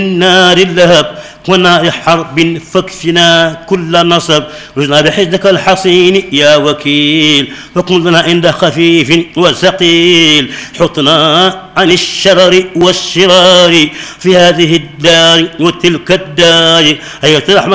نار اللهب ونار حرب فاكفنا كل نصب رزنا بحزنك الحصين يا وكيل وكن لنا عند خفيف وثقيل حطنا عن الشرر والشرار في هذه الدار وتلك الدار أية الرحمة